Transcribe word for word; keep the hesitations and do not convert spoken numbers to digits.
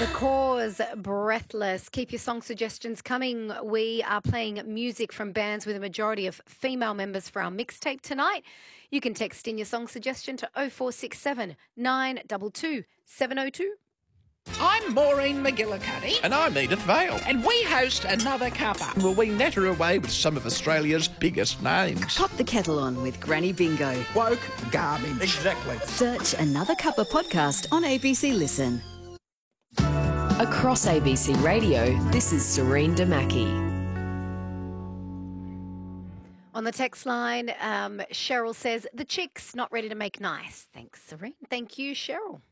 The Cause, Breathless. Keep your song suggestions coming. We are playing music from bands with a majority of female members for our mixtape tonight. You can text in your song suggestion to oh four six seven, nine two two, seven oh two. I'm Maureen McGillicuddy. And I'm Edith Vale. And we host Another Cuppa. Will we natter away with some of Australia's biggest names? Pop the kettle on with Granny Bingo. Woke garbage. Exactly. Search Another Cuppa podcast on A B C Listen. Across A B C Radio, this is Serene Damaki. On the text line, um, Cheryl says, the chick's not ready to make nice. Thanks, Serene. Thank you, Cheryl.